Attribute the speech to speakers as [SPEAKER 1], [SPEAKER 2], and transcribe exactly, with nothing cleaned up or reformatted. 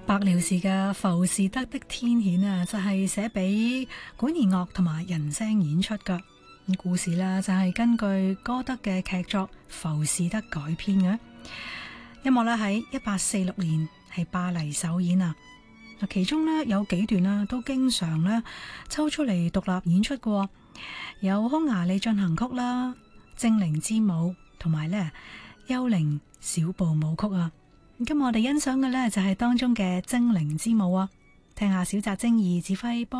[SPEAKER 1] 白遼士嘅《浮士德的天險》啊，就係寫俾管弦樂同埋人聲演出噶。故事啦，就係根據歌德嘅劇作《浮士德》改編嘅。音樂咧喺一八四六年係巴黎首演啊。其中咧有幾段啦，都經常咧抽出嚟獨立演出嘅，有匈牙利進行曲啦、精靈之舞同埋咧幽靈小步舞曲啊。今日我哋欣賞嘅呢，就係當中嘅精靈之舞啊，聽下小澤征爾指揮波